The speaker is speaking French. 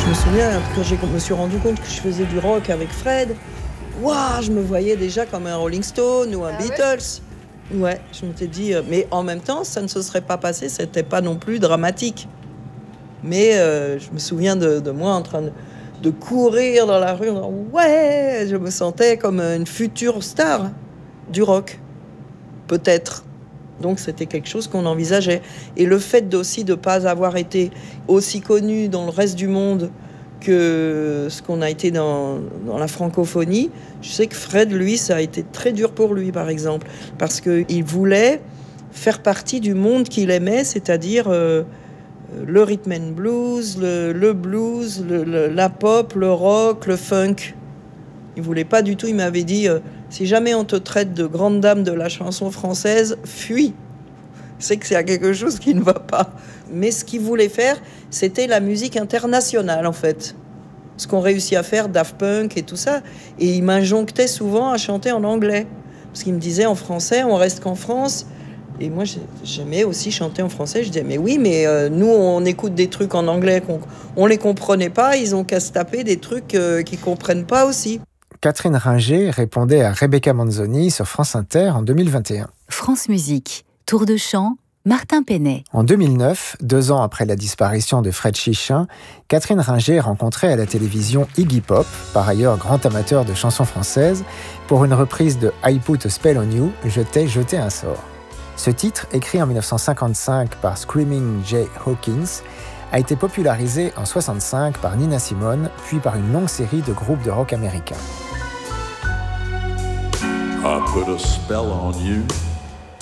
me souviens, quand je me suis rendu compte que je faisais du rock avec Fred, waouh, je me voyais déjà comme un Rolling Stone ou un Beatles. Ouais, je m'étais dit, mais en même temps, ça ne se serait pas passé, c'était pas non plus dramatique. Mais je me souviens de moi en train de courir dans la rue, en disant, ouais, je me sentais comme une future star du rock, peut-être. Donc c'était quelque chose qu'on envisageait. Et le fait aussi de ne pas avoir été aussi connu dans le reste du monde que ce qu'on a été dans la francophonie, je sais que Fred, lui, ça a été très dur pour lui, par exemple, parce qu'il voulait faire partie du monde qu'il aimait, c'est-à-dire le rhythm and blues, le blues, la pop, le rock, le funk. Il voulait pas du tout, il m'avait dit si jamais on te traite de grande dame de la chanson française, fuis. C'est que c'est quelque chose qui ne va pas. Mais ce qu'il voulait faire, c'était la musique internationale, en fait. Ce qu'ont réussi à faire Daft Punk et tout ça. Et il m'injonctait souvent à chanter en anglais. Parce qu'il me disait, en français, on reste qu'en France. Et moi, j'aimais aussi chanter en français. Je disais, mais oui, mais nous, on écoute des trucs en anglais on les comprenait pas. Ils ont qu'à se taper des trucs qu'ils comprennent pas aussi. Catherine Ringer répondait à Rebecca Manzoni sur France Inter en 2021. France Musique, tour de chant, Martin Penet. En 2009, 2 ans après la disparition de Fred Chichin, Catherine Ringer rencontrait à la télévision Iggy Pop, par ailleurs grand amateur de chansons françaises, pour une reprise de I Put a Spell on You, Je t'ai jeté un sort. Ce titre, écrit en 1955 par Screaming Jay Hawkins, a été popularisé en 1965 par Nina Simone, puis par une longue série de groupes de rock américains. I put a spell on you.